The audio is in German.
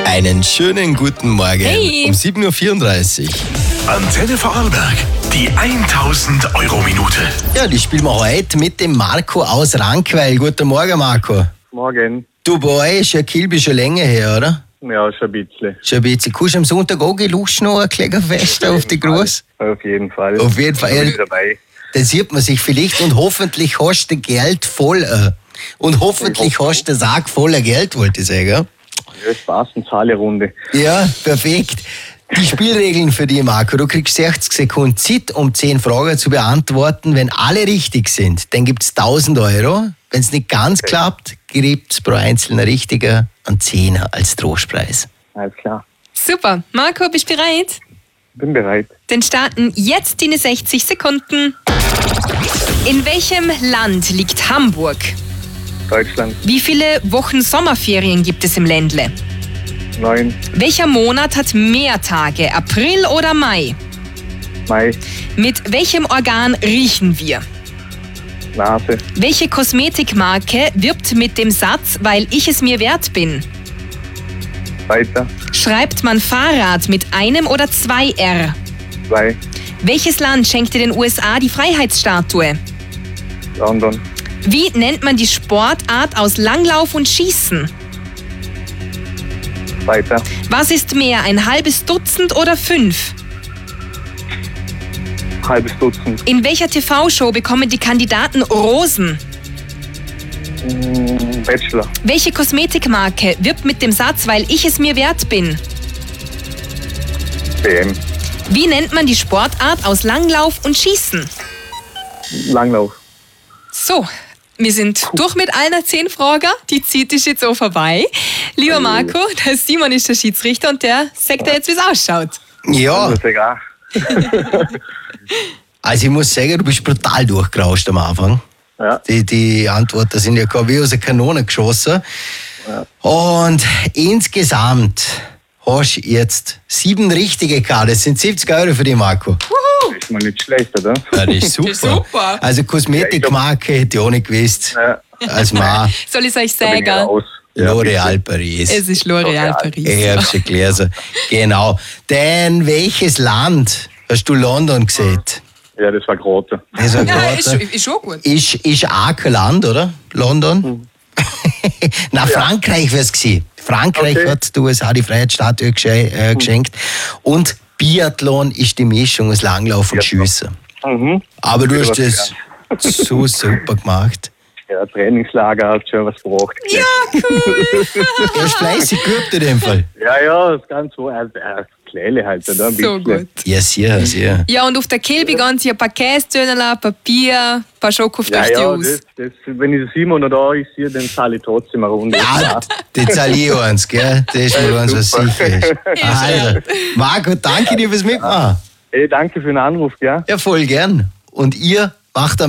Einen schönen guten Morgen. Hey. Um 7.34 Uhr. Antenne Vorarlberg, die 1000-Euro-Minute. Ja, die spielen wir heute mit dem Marco aus Rankweil. Guten Morgen, Marco. Morgen. Du, bei euch ist ja Kilby schon länger her, oder? Ja, schon ein bisschen. Schon ein bisschen. Kannst du am Sonntag auch geluscht noch ein Klägerfest auf die Groß? Auf jeden Fall. Auf jeden Fall. Bin ich dabei. Dann sieht man sich vielleicht und hoffentlich hast du Geld voll. Und hoffentlich hast du den Sack voller Geld, wollte ich sagen. Ja, Spaß und Zahlerunde. Ja, perfekt. Die Spielregeln für dich, Marco. Du kriegst 60 Sekunden Zeit, um 10 Fragen zu beantworten. Wenn alle richtig sind, dann gibt es 1000 Euro. Wenn es nicht ganz klappt, gibt es pro einzelner Richtiger einen 10er als Trostpreis. Alles klar. Super. Marco, bist du bereit? Bin bereit. Dann starten jetzt deine 60 Sekunden. In welchem Land liegt Hamburg? Deutschland. Wie viele Wochen Sommerferien gibt es im Ländle? 9. Welcher Monat hat mehr Tage, April oder Mai? Mai. Mit welchem Organ riechen wir? Nase. Welche Kosmetikmarke wirbt mit dem Satz, weil ich es mir wert bin? Weiter. Schreibt man Fahrrad mit einem oder 2 R? 2. Welches Land schenkte den USA die Freiheitsstatue? London. Wie nennt man die Sportart aus Langlauf und Schießen? Weiter. Was ist mehr, ein halbes Dutzend oder 5? Halbes Dutzend. In welcher TV-Show bekommen die Kandidaten Rosen? Bachelor. Welche Kosmetikmarke wirbt mit dem Satz, weil ich es mir wert bin? BM. Wie nennt man die Sportart aus Langlauf und Schießen? Langlauf. So, wir sind durch mit allen 10 Fragen. Die Zeit ist jetzt auch vorbei. Lieber Marco, der Simon ist der Schiedsrichter und der sagt dir jetzt, wie es ausschaut. Ja, Das ist egal. also ich muss sagen, du bist brutal durchgerauscht am Anfang. Ja. Die Antworten sind ja gar wie aus der Kanone geschossen. Ja. Und insgesamt hast du jetzt 7 richtige gehabt. Das sind 70 Euro für dich, Marco. Ist mal nicht schlecht, oder? Ja, das ist super. Das ist super. Also Kosmetikmarke hätte ich auch nicht gewusst. Ja. Als Mann. Soll ich euch Da bin ich sagen? raus. L'Oréal Paris. Es ist L'Oréal Paris. Ich hab's schon gelesen. Genau. Denn welches Land hast du London gesehen? Ja, das war Grote. Das war Ja, gerade- ist schon gut. Ist auch kein Land, oder? London? Na, Frankreich wär's gewesen. Frankreich Okay. hat die USA die Freiheitsstatue geschenkt. Und Biathlon ist die Mischung aus Langlauf und Biathlon. Schießen. Mhm. Aber du hast was das so super gemacht. Ja, Trainingslager hat schon was gebracht. Ja, cool. Du hast fleißig geübt in dem Fall. Ja, das ganz so. Kleine halt, oder? Ein So bisschen. gut. Ja, sehr. Ja, und auf der Kilby ganz hier ein paar Käsedönerl, Papier, ein paar Schokofrüchte Ja, aus. das, wenn ich den Simon noch da ist, hier, dann zahle ich trotzdem eine Runde. Ja, die zahle ich auch eins, gell? Das ist mir ganz was Super. sicher ist. Also, Marco, danke dir fürs Mitmachen. Hey, danke für den Anruf, gell? Ja, voll gern. Und ihr macht am